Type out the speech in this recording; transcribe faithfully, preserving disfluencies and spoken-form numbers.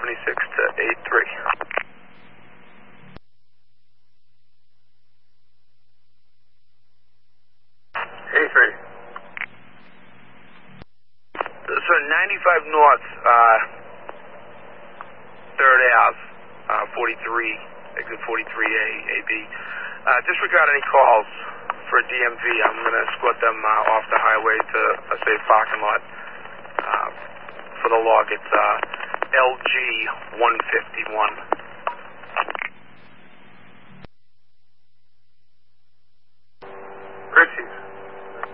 seventy-six to eighty-three. eighty-three. So ninety-five North, uh, third Ave, uh, forty-three, exit forty-three A, A B. Uh, disregard any calls for a D M V. I'm going to escort them uh, off the highway to a safe parking lot. Uh, for the log, it's uh, L G one fifty-one. Richie's.